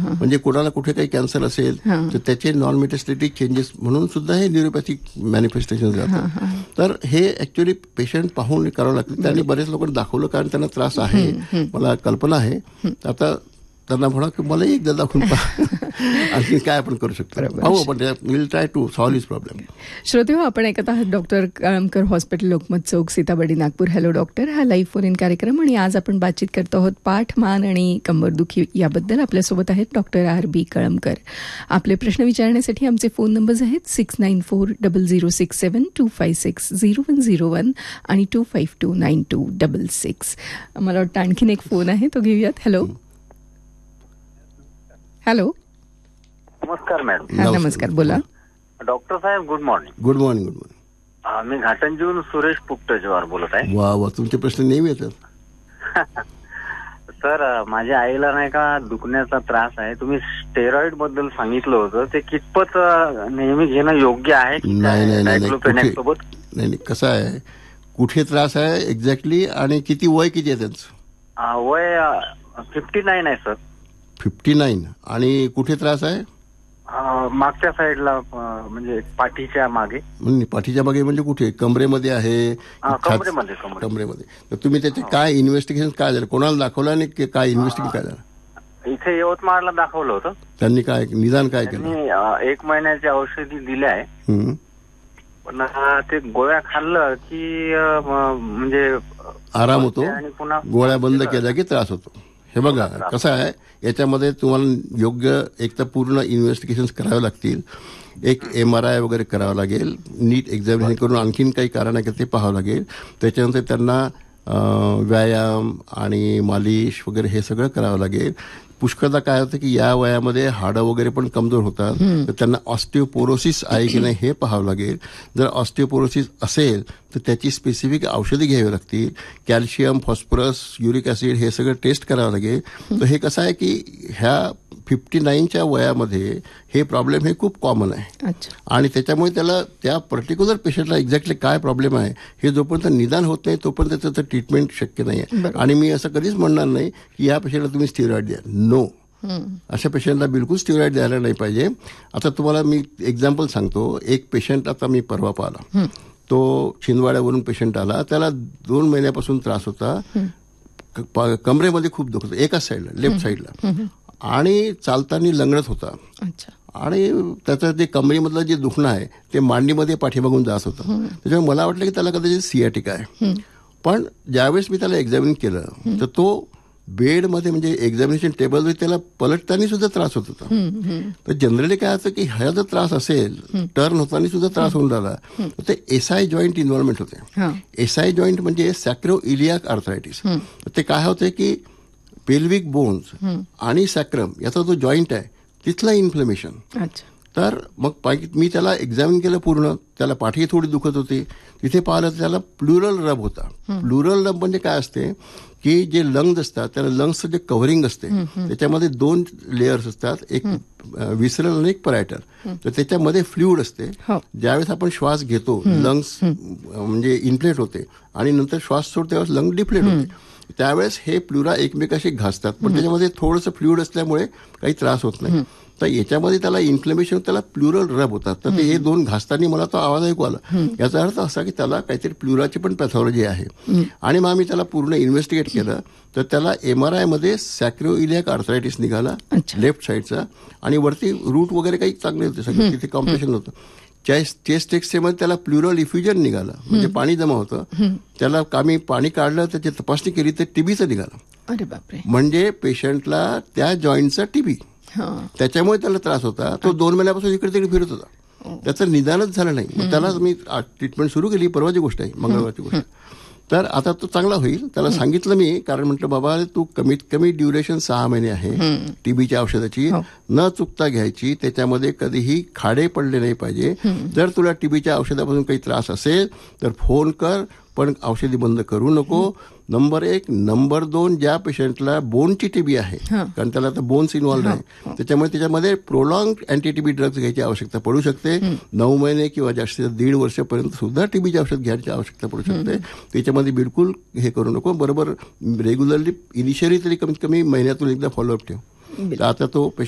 म्हणजे कोणाला कुठे काही कॅन्सर असेल तर त्याचे नॉन मेटास्टॅटिक चेंजेस म्हणून सुद्धा हे न्यूरोपॅथिक मॅनिफेस्टेशन जातात. तर हे ऍक्च्युअली पेशंट पाहून करावं लागतं. त्यांनी बरेच लोकांना दाखवलं कारण त्यांना त्रास आहे, मला कल्पना आहे. आता त्यांना म्हणा की मला एकदा दाखवून पहा आणखी काय आपण करू शकतो, पाहू आपण, will try to solve his problem. श्रोते हो, आपण ऐकत आहात डॉक्टर कळमकर हॉस्पिटल, लोकमत चौक, सीताबर्डी, नागपूर. हॅलो डॉक्टर, हा लाईव्ह फोन इन कार्यक्रम आणि आज आपण बातचीत करतो आहोत पाठ, मान आणि कंबरदुखी याबद्दल. आपल्यासोबत आहेत डॉक्टर RB कळमकर. आपले प्रश्न विचारण्यासाठी आमचे फोन नंबर्स आहेत 6940067256, 0101 आणि 2529266. मला वाटतं आणखीन एक फोन आहे, तो घेऊयात. Hello hello. नमस्कार मॅडम. नमस्कार, बोला. डॉक्टर साहेब, good morning. Good morning. Good morning. मी घाटंजीहून सुरेश पुट्टजवार बोलत आहे. वा वा, तुमचे प्रश्न नेहमी येतात. सर, माझ्या आईला नाही का दुखण्याचा त्रास आहे. तुम्ही स्टेरॉइड बद्दल सांगितलं होतं, ते कितपत नेहमी घेणं योग्य आहे? नाही, कसं आहे, कुठे त्रास आहे एक्झॅक्टली आणि किती वय किती आहे त्यांचं? वय 59 आहे सर. 59. आणि कुठे त्रास आहे? मागच्या साईडला, म्हणजे पाठीच्या मागे. पाठीच्या मागे म्हणजे कुठे? कमरेमध्ये आहे? कमरेमध्ये. तर तुम्ही त्याचे काय इन्व्हेस्टिगेशन काय झालं, कोणाला दाखवलं आणि काय इन्व्हेस्टिगेशन काय झालं? इथे यवतमाळला दाखवलं होतं. त्यांनी काय निदान काय केलं? 1 महिन्याची औषधी दिल्या आहे, पण ते गोळ्या खाल्लं की म्हणजे आराम होतो, गोळ्या बंद केल्या की त्रास होतो. हे बघा कसं आहे, याच्यामध्ये तुम्हाला योग्य एक तर पूर्ण इन्व्हेस्टिगेशन करावे लागतील, एक MRI वगैरे करावं लागेल, नीट एक्झामिनेशन करून आणखीन काही कारण आहे का ते पाहावं लागेल. त्याच्यानंतर त्यांना व्यायाम आणि मालिश वगैरे हे सगळं करावं लागेल. पुष्कळदा काय होतं की या वयामध्ये हाडं वगैरे पण कमजोर होतात, तर त्यांना ऑस्टिओपोरोसिस आहे की नाही हे पाहावं लागेल. जर ऑस्टिओपोरोसिस असेल तर त्याची स्पेसिफिक औषधी घ्यावी लागतील. कॅल्शियम, फॉस्फरस, युरिक ॲसिड हे सगळं टेस्ट करावं लागेल. तर हे कसं आहे की ह्या 59च्या वयामध्ये हे प्रॉब्लेम हे खूप कॉमन आहे. आणि त्याच्यामुळे त्याला त्या पर्टिक्युलर पेशंटला एक्झॅक्टली काय प्रॉब्लेम आहे हे जोपर्यंत निदान होत नाही तोपर्यंत त्याचं ट्रीटमेंट शक्य नाही आहे. आणि मी असं कधीच म्हणणार नाही की या पेशंटला तुम्ही स्टिरॉइड द्या. नो, अशा पेशंटला बिलकुल स्टिरॉइड द्यायला नाही पाहिजे. आता तुम्हाला मी एक्झाम्पल सांगतो. एक पेशंट आता मी परवा पाहिला, तो छिंदवाड्यावरून पेशंट आला. त्याला 2 महिन्यापासून त्रास होता, कमरेमध्ये खूप दुखत होतं, एकाच साईडला, लेफ्ट साईडला, आणि चालताना लंगडत होता. आणि त्याचं जे कमरेमधलं जे दुखणं आहे ते मांडीमध्ये पाठीमागून जात होतं. त्याच्यामुळे मला वाटलं की त्याला कदाचित सियाटिका आहे. पण ज्यावेळेस मी त्याला एक्झामिन केलं तर तो बेडमध्ये म्हणजे एक्झामिनेशन टेबलवर त्याला पलटताना सुद्धा त्रास होत होता. तर जनरली काय होतं की ह्या जर त्रास असेल, टर्न होताना सुद्धा त्रास होऊन राहिला, तर ते SI जॉईंट इन्व्हॉल्वमेंट होते. SI जॉईंट म्हणजे सॅक्रोइलियाक आर्थरायटिस. ते काय होते की पेल्विक बोन्स आणि सॅक्रम याचा जो जॉईंट आहे तिथला इन्फ्लेमेशन. तर मग मी त्याला एक्झामिन केलं पूर्ण. त्याला पाठी थोडी दुखत होती, तिथे पाहिलं त्याला प्लुरल रब होता. प्लुरल रब म्हणजे काय असते की जे लंग्स असतात त्याला लंग्सचं जे कव्हरिंग असते त्याच्यामध्ये 2 लेयर्स असतात, एक विसरल आणि एक परायटर. तर त्याच्यामध्ये फ्लुइड असते. ज्यावेळेस आपण श्वास घेतो लंग्स म्हणजे इन्फ्लेट होते आणि नंतर श्वास सोडतो त्यावेळेस लंग डिफ्लेट होते. त्यावेळेस हे प्लुरा एकमेकाशी घासतात, पण त्याच्यामध्ये थोडंसं फ्लुइड असल्यामुळे काही त्रास होत नाही. तर याच्यामध्ये त्याला इन्फ्लेमेशन, त्याला प्लुरल रब होतात. तर ते हे 2 घासताना मला तो आवाज ऐकू आला. याचा अर्थ असा की त्याला काहीतरी प्लुराची पण पॅथॉलॉजी आहे. आणि मग आम्ही त्याला पूर्ण इन्व्हेस्टिगेट केलं तर त्याला MRI मध्ये सॅक्रोइलियाक आर्थरायटिस निघाला लेफ्ट साईडचा, आणि वरती रूट वगैरे काही चांगले होते सगळे, तिथे कॉम्प्रेशन होतं. चेस्ट एक्सरेमध्ये त्याला प्लुरल इफ्युजन निघालं, म्हणजे पाणी जमा होतं. त्याला आम्ही पाणी काढलं, त्याची तपासणी केली तर TBचं निघालं. म्हणजे पेशंटला त्या जॉईंटचा TB, त्याच्यामुळे त्याला त्रास होता. तो 2 महिन्यापासून इकडे तिकडे फिरत होता, त्याचं निदानच झालं नाही. मग त्याला मी ट्रीटमेंट सुरू केली. परवाची गोष्ट आहे, मंगळवारची गोष्ट. तर आता तो चांगला होईल. त्याला सांगितलं मी, कारण म्हटलं बाबा तू कमीत कमी ड्युरेशन 6 महिने आहे TBच्या औषधाची, न चुकता घ्यायची. त्याच्यामध्ये कधीही खाडे पडले नाही पाहिजे. जर तुला TBच्या औषधापासून काही त्रास असेल तर फोन कर, पण औषधी बंद करू नको. नंबर 1. नंबर 2, ज्या पेशंटला बोनची TB आहे, कारण त्याला आता बोन्स इन्व्हॉल्व आहे, त्याच्यामुळे त्याच्यामध्ये प्रोलॉंग अँटी TB ड्रग्ज घ्यायची आवश्यकता पडू शकते. 9 महिने किंवा जास्तीत 1.5 वर्षापर्यंत सुद्धा TBचे औषध घ्यायची आवश्यकता पडू शकते. त्याच्यामध्ये बिलकुल हे करू नको. बरोबर रेग्युलरली इनिशियली तरी कमीत कमी महिन्यातून एकदा फॉलोअप ठेव. आता तो